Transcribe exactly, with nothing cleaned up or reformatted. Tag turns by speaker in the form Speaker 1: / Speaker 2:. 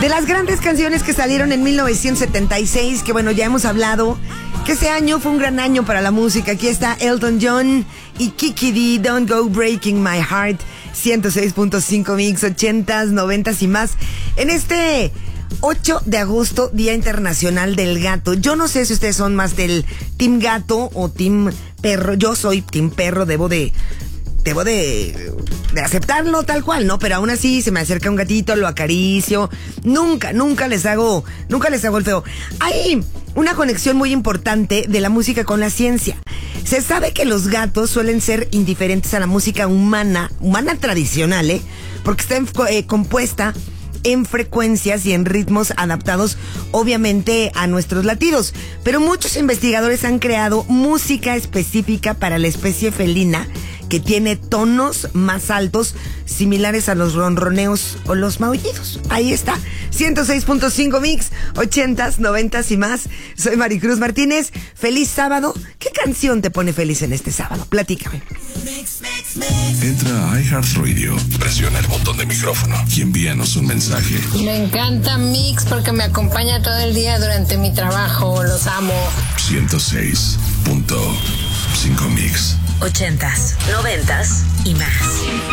Speaker 1: De las grandes canciones que salieron en mil novecientos setenta y seis, que bueno, ya hemos hablado, que ese año fue un gran año para la música. Aquí está Elton John y Kiki D, Don't Go Breaking My Heart, ciento seis punto cinco Mix, ochentas, noventas y más. En este ocho de agosto, Día Internacional del Gato. Yo no sé si ustedes son más del Team Gato o Team Perro. Yo soy Team Perro, debo de... Debo de, de aceptarlo tal cual, ¿no? Pero aún así se me acerca un gatito, lo acaricio. Nunca, nunca les hago, nunca les hago el feo. Hay una conexión muy importante de la música con la ciencia. Se sabe que los gatos suelen ser indiferentes a la música humana, humana tradicional, ¿eh? Porque está eh, compuesta en frecuencias y en ritmos adaptados obviamente a nuestros latidos. Pero muchos investigadores han creado música específica para la especie felina que tiene tonos más altos similares a los ronroneos o los maullidos. Ahí está, ciento seis punto cinco Mix, ochentas, noventas y más. Soy Maricruz Martínez. Feliz sábado. ¿Qué canción te pone feliz en este sábado? Platícame.
Speaker 2: Entra a iHeartRadio, presiona el botón de micrófono y envíanos un mensaje.
Speaker 3: Me encanta Mix porque me acompaña todo el día durante mi trabajo. Los amo.
Speaker 2: ciento seis punto cinco Mix.
Speaker 4: Ochentas, noventas y más.